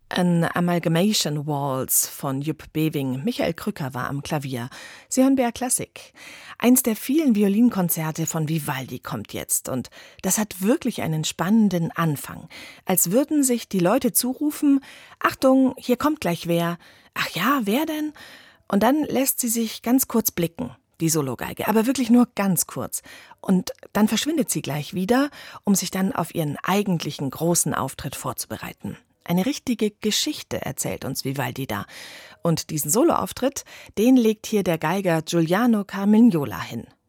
An Amalgamation Waltz von Jupp Bewing. Michael Krücker war am Klavier. Sie hören BR Klassik. Eins der vielen Violinkonzerte von Vivaldi kommt jetzt. Und das hat wirklich einen spannenden Anfang. Als würden sich die Leute zurufen: Achtung, hier kommt gleich wer. Ach ja, wer denn? Und dann lässt sie sich ganz kurz blicken, die Sologeige, aber wirklich nur ganz kurz. Und dann verschwindet sie gleich wieder, um sich dann auf ihren eigentlichen großen Auftritt vorzubereiten. Eine richtige Geschichte erzählt uns Vivaldi da. Und diesen Soloauftritt, den legt hier der Geiger Giuliano Carmignola hin.